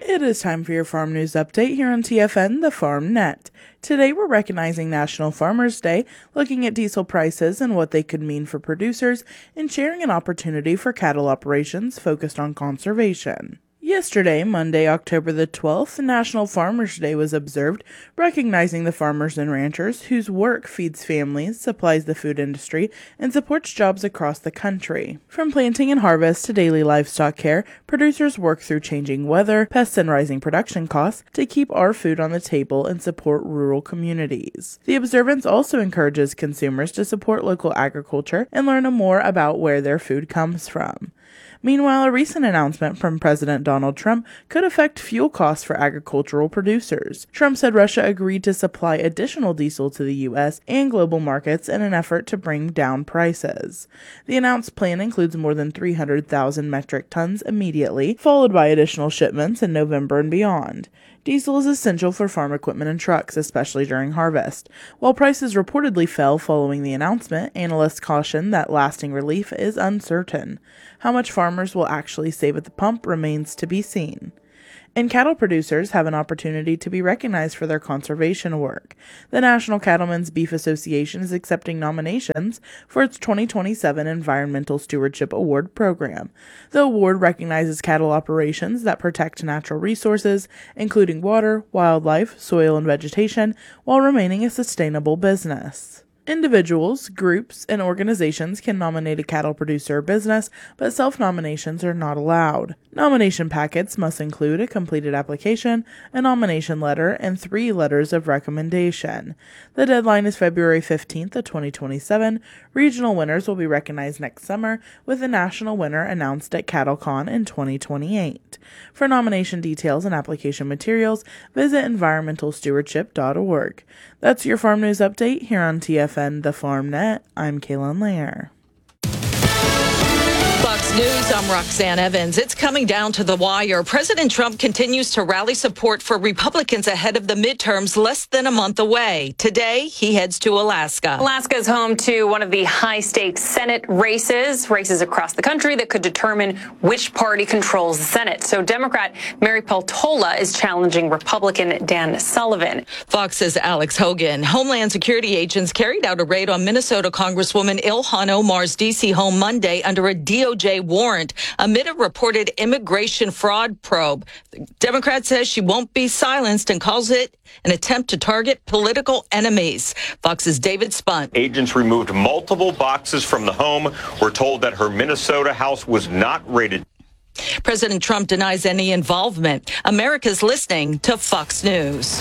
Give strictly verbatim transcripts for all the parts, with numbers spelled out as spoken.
It is time for your Farm News Update here on T F N, the Farm Net. Today we're recognizing National Farmers Day, looking at diesel prices and what they could mean for producers, and sharing an opportunity for cattle operations focused on conservation. Yesterday, Monday, October the twelfth, National Farmers Day was observed, recognizing the farmers and ranchers whose work feeds families, supplies the food industry, and supports jobs across the country. From planting and harvest to daily livestock care, producers work through changing weather, pests, and rising production costs to keep our food on the table and support rural communities. The observance also encourages consumers to support local agriculture and learn more about where their food comes from. Meanwhile, a recent announcement from President Donald Trump could affect fuel costs for agricultural producers. Trump said Russia agreed to supply additional diesel to the U S and global markets in an effort to bring down prices. The announced plan includes more than three hundred thousand metric tons immediately, followed by additional shipments in November and beyond. Diesel is essential for farm equipment and trucks, especially during harvest. While prices reportedly fell following the announcement, analysts caution that lasting relief is uncertain. How much farmers will actually save at the pump remains to be seen. And cattle producers have an opportunity to be recognized for their conservation work. The National Cattlemen's Beef Association is accepting nominations for its twenty twenty-seven Environmental Stewardship Award program. The award recognizes cattle operations that protect natural resources, including water, wildlife, soil, and vegetation, while remaining a sustainable business. Individuals, groups, and organizations can nominate a cattle producer or business, but self-nominations are not allowed. Nomination packets must include a completed application, a nomination letter, and three letters of recommendation. The deadline is February fifteenth of twenty twenty-seven. Regional winners will be recognized next summer, with the national winner announced at CattleCon in twenty twenty-eight. For nomination details and application materials, visit environmental stewardship dot org. That's your Farm News Update here on T F N, the Farm Net. I'm Kaylin Lair. Fox News, I'm Roxanne Evans. It's coming down to the wire. President Trump continues to rally support for Republicans ahead of the midterms less than a month away. Today, he heads to Alaska. Alaska is home to one of the high-stakes Senate races, races across the country that could determine which party controls the Senate. So Democrat Mary Peltola is challenging Republican Dan Sullivan. Fox's Alex Hogan. Homeland Security agents carried out a raid on Minnesota Congresswoman Ilhan Omar's D C home Monday under a D O J warrant amid a reported immigration fraud probe. The Democrat says she won't be silenced and calls it an attempt to target political enemies. Fox's David Spunt. Agents removed multiple boxes from the home. We're told that her Minnesota house was not raided. President Trump denies any involvement. America's listening to Fox News.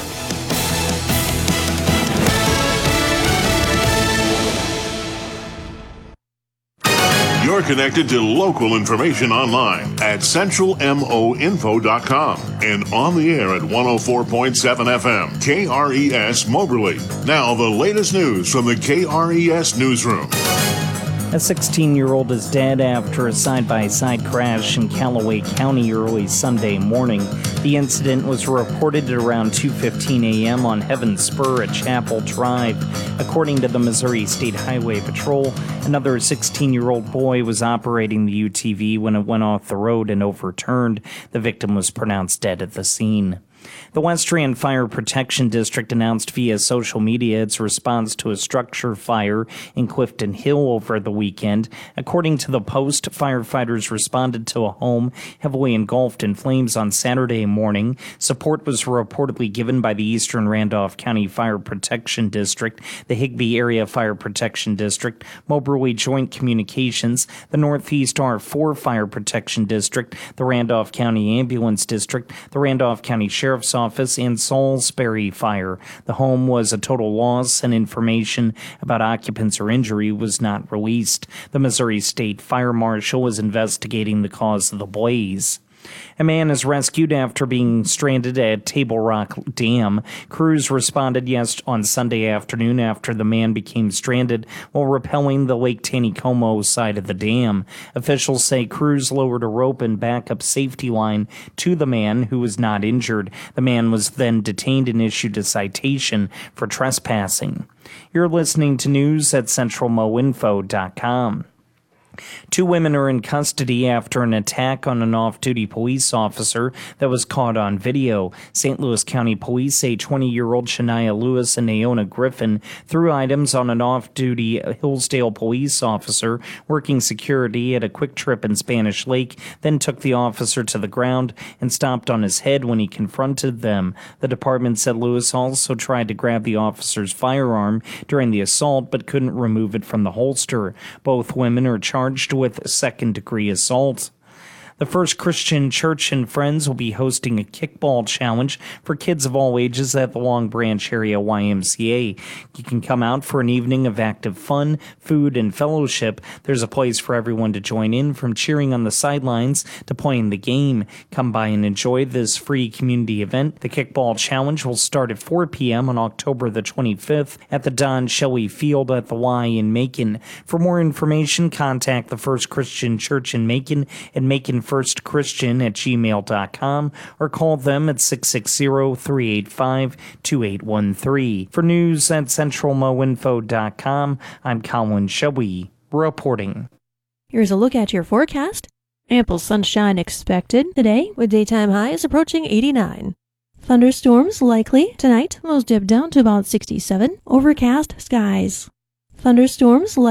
You're connected to local information online at central mo info dot com and on the air at one oh four point seven F M, K R E S Moberly. Now, the latest news from the K R E S Newsroom. A sixteen-year-old is dead after a side-by-side crash in Callaway County early Sunday morning. The incident was reported at around two fifteen a.m. on Heaven Spur at Chapel Drive. According to the Missouri State Highway Patrol, another sixteen-year-old boy was operating the U T V when it went off the road and overturned. The victim was pronounced dead at the scene. The Westrian Fire Protection District announced via social media its response to a structure fire in Clifton Hill over the weekend. According to the Post, firefighters responded to a home heavily engulfed in flames on Saturday morning. Support was reportedly given by the Eastern Randolph County Fire Protection District, the Higbee Area Fire Protection District, Moberly Joint Communications, the Northeast R four Fire Protection District, the Randolph County Ambulance District, the Randolph County Sheriff's Office, and Salisbury Fire. The home was a total loss, and information about occupants or injury was not released. The Missouri State Fire Marshal is investigating the cause of the blaze. A man is rescued after being stranded at Table Rock Dam. Crews responded yes on Sunday afternoon after the man became stranded while rappelling the Lake Taneycomo side of the dam. Officials say crews lowered a rope and backup safety line to the man, who was not injured. The man was then detained and issued a citation for trespassing. You're listening to news at central mo info dot com. Two women are in custody after an attack on an off-duty police officer that was caught on video. Saint Louis County Police say twenty-year-old Shania Lewis and Naona Griffin threw items on an off-duty Hillsdale police officer working security at a Quick Trip in Spanish Lake, then took the officer to the ground and stomped on his head when he confronted them. The department said Lewis also tried to grab the officer's firearm during the assault but couldn't remove it from the holster. Both women are charged with second-degree assault. The First Christian Church and Friends will be hosting a kickball challenge for kids of all ages at the Long Branch Area Y M C A. You can come out for an evening of active fun, food, and fellowship. There's a place for everyone to join in, from cheering on the sidelines to playing the game. Come by and enjoy this free community event. The kickball challenge will start at four p.m. on October the twenty-fifth at the Don Shelley Field at the Y in Macon. For more information, contact the First Christian Church in Macon at Macon First Christian at gmail dot com or call them at six six zero, three eight five, two eight one three. For news at central mo info dot com, I'm Colin Shelby reporting. Here's a look at your forecast. Ample sunshine expected today with daytime highs approaching eighty-nine. Thunderstorms likely tonight, most dip down to about sixty-seven. Overcast skies. Thunderstorms likely